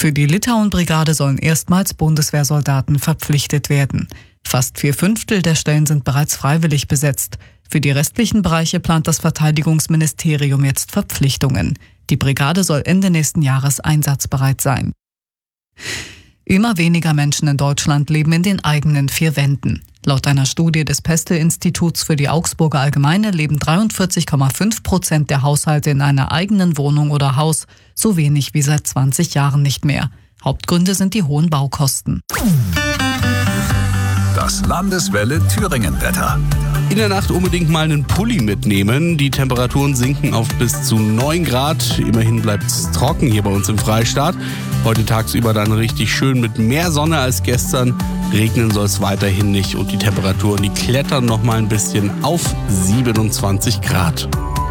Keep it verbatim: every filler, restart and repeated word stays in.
Für die Litauen-Brigade sollen erstmals Bundeswehrsoldaten verpflichtet werden. Fast vier Fünftel der Stellen sind bereits freiwillig besetzt. Für die restlichen Bereiche plant das Verteidigungsministerium jetzt Verpflichtungen. Die Brigade soll Ende nächsten Jahres einsatzbereit sein. Immer weniger Menschen in Deutschland leben in den eigenen vier Wänden. Laut einer Studie des Pestel-Instituts für die Augsburger Allgemeine leben dreiundvierzig Komma fünf Prozent der Haushalte in einer eigenen Wohnung oder Haus, so wenig wie seit zwanzig Jahren nicht mehr. Hauptgründe sind die hohen Baukosten. Das Landeswelle Thüringen-Wetter. In der Nacht unbedingt mal einen Pulli mitnehmen. Die Temperaturen sinken auf bis zu neun Grad. Immerhin bleibt es trocken hier bei uns im Freistaat. Heute tagsüber dann richtig schön mit mehr Sonne als gestern. Regnen soll es weiterhin nicht und die Temperaturen, die klettern noch mal ein bisschen auf siebenundzwanzig Grad.